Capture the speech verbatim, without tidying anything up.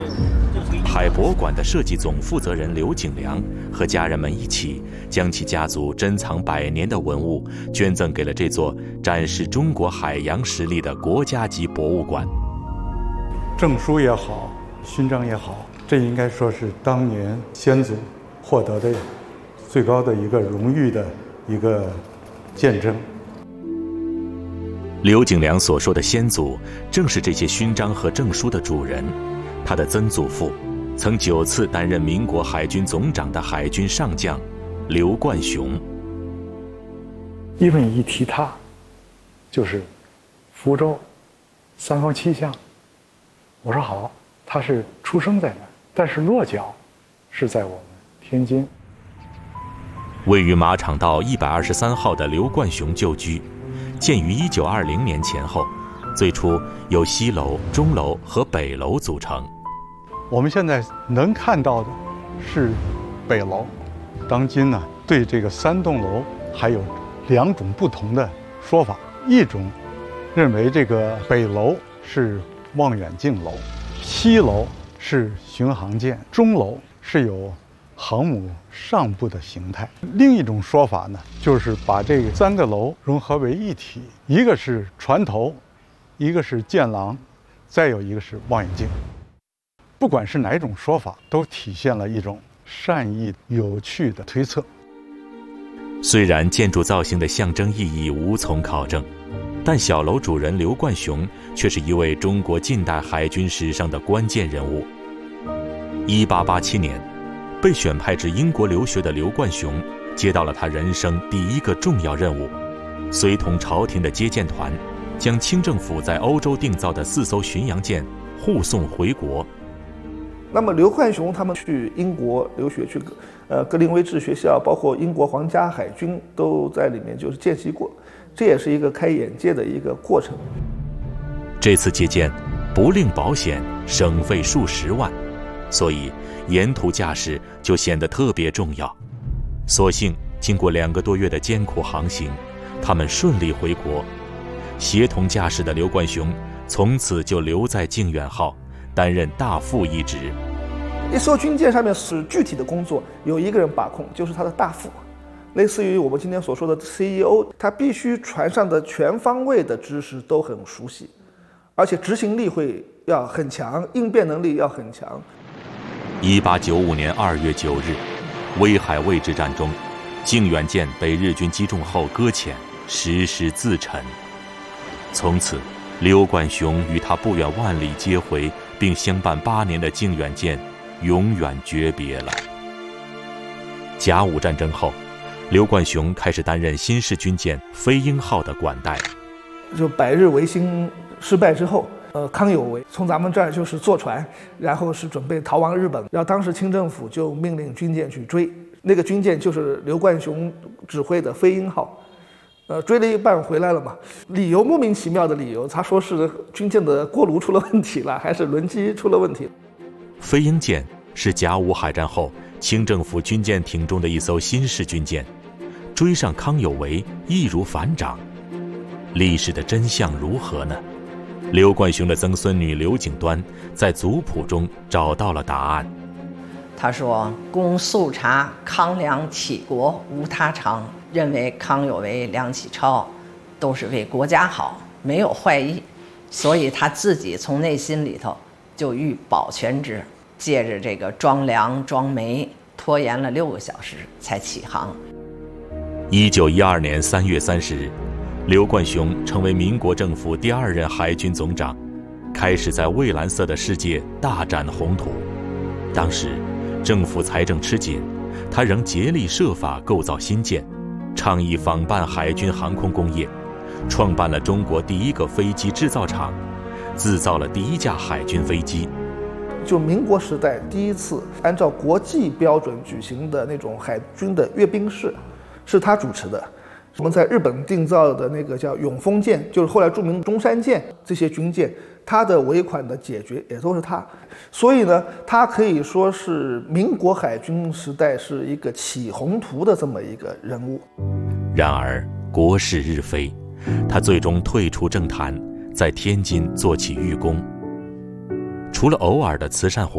海博馆的设计总负责人刘景良和家人们一起，将其家族珍藏百年的文物捐赠给了这座展示中国海洋实力的国家级博物馆。 证书也好，勋章也好，这应该说是当年先祖获得的最高的一个荣誉的一个见证。 刘景良所说的先祖，正是这些勋章和证书的主人。他的曾祖父曾九次担任民国海军总长的海军上将刘冠雄。 因为一提他，就是福州三坊七巷。我说好，他是出生在那儿，但是落脚是在我们天津。 位于马场道一百二十三号的刘冠雄旧居，建于一九二零年前后，最初由西楼、钟楼和北楼组成。 我们现在能看到的是北楼。当今呢，对这个三栋楼还有两种不同的说法，一种认为这个北楼是望远镜楼，西楼是巡航舰，钟楼是有航母上部的形态。另一种说法呢，就是把这个三个楼融合为一体，一个是船头，一个是舰廊，再有一个是望远镜。不管是哪种说法，都体现了一种善意有趣的推测。 虽然建筑造型的象征意义无从考证，但小楼主人刘冠雄却是一位中国近代海军史上的关键人物。一八八七年，被选派至英国留学的刘冠雄接到了他人生第一个重要任务，随同朝廷的接见团，将清政府在欧洲订造的四艘巡洋舰护送回国。 那么刘冠雄他们去英国留学，去呃格林威治学校，包括英国皇家海军都在里面就是见习过，这也是一个开眼界的一个过程。 这次接见不另保险，省费数十万，所以沿途驾驶就显得特别重要。所幸经过两个多月的艰苦航行，他们顺利回国。协同驾驶的刘冠雄从此就留在靖远号，担任大副一职。 一艘军舰上面是具体的工作有一个人把控，就是他的大副，类似于我们今天所说的 C E O， 他必须船上的全方位的知识都很熟悉，而且执行力会要很强，应变能力要很强。 一八九五年二月九日，威海卫之战中，靖远舰被日军击中后搁浅，时时自沉。从此，刘冠雄与他不远万里接回并相伴八年的靖远舰永远诀别了。甲午战争后，刘冠雄开始担任新式军舰飞鹰号的管带。 就百日维新失败之后，呃，康有为从咱们这儿就是坐船，然后是准备逃亡日本，然后当时清政府就命令军舰去追，那个军舰就是刘冠雄指挥的飞鹰号。呃，追了一半回来了嘛，理由莫名其妙的理由，他说是军舰的锅炉出了问题了，还是轮机出了问题。 飞鹰舰是甲午海战后清政府军舰艇中的一艘新式军舰，追上康有为易如反掌。历史的真相如何呢？刘冠雄的曾孙女刘景端在族谱中找到了答案。 他说：“公素察康梁起国无他长，认为康有为、梁启超都是为国家好，没有坏意，所以他自己从内心里头就欲保全之，借着这个装粮装煤，拖延了六个小时才起航。” 一九一二年三月三十日，刘冠雄成为民国政府第二任海军总长，开始在蔚蓝色的世界大展宏图。当时政府财政吃紧，他仍竭力设法构造新舰，倡议仿办海军航空工业，创办了中国第一个飞机制造厂，制造了第一架海军飞机。 就民国时代第一次按照国际标准举行的那种海军的阅兵式，是他主持的。我们在日本订造的那个叫永丰舰，就是后来著名中山舰，这些军舰，它的尾款的解决也都是他。所以呢，他可以说是民国海军时代是一个起宏图的这么一个人物。 然而国事日非，他最终退出政坛，在天津做起寓工。除了偶尔的慈善活